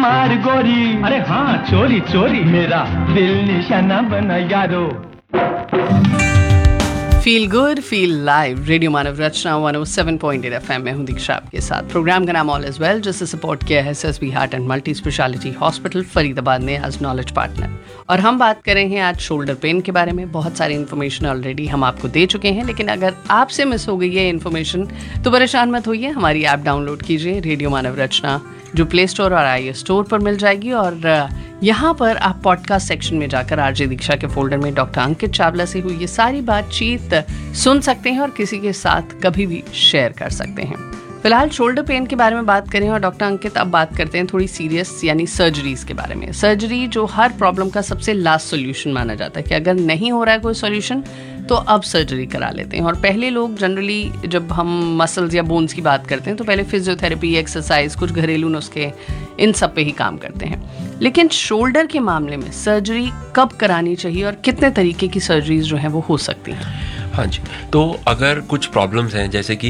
मार गोरी, अरे हाँ चोरी चोरी, मेरा दिल निशाना बना यारो। Feel good feel live, radio मानव रचना 107.8 FM में हूं दीक्षा आपके साथ। प्रोग्राम का नाम ऑल इज वेल, जिसे सपोर्ट किया है SSB heart and multi speciality hospital Faridabad ने एज नॉलेज पार्टनर। और हम बात कर रहे हैं आज शोल्डर पेन के बारे में। बहुत सारी इन्फॉर्मेशन ऑलरेडी हम आपको दे चुके हैं, लेकिन अगर आपसे मिस हो गई है इन्फॉर्मेशन तो परेशान मत होइए। हमारी ऐप डाउनलोड कीजिए, रेडियो मानव रचना, जो प्ले स्टोर और iOS स्टोर पर मिल जाएगी। और यहाँ पर आप पॉडकास्ट सेक्शन में जाकर आरजे दीक्षा के फोल्डर में डॉक्टर अंकित चावला से हुई ये सारी बातचीत सुन सकते हैं और किसी के साथ कभी भी शेयर कर सकते हैं। फिलहाल शोल्डर पेन के बारे में बात करें और डॉक्टर अंकित अब बात करते हैं थोड़ी सीरियस यानी सर्जरीज के बारे में। सर्जरी जो हर प्रॉब्लम का सबसे लास्ट सोल्यूशन माना जाता है कि अगर नहीं हो रहा है कोई सोल्यूशन तो अब सर्जरी करा लेते हैं। और पहले लोग जनरली जब हम मसल्स या बोन्स की बात करते हैं तो पहले फिजियोथेरेपी, एक्सरसाइज, कुछ घरेलू नुस्खे, इन सब पे ही काम करते हैं। लेकिन शोल्डर के मामले में सर्जरी कब करानी चाहिए और कितने तरीके की सर्जरीज जो हैं वो हो सकती हैं? हाँ जी, तो अगर कुछ प्रॉब्लम्स हैं जैसे कि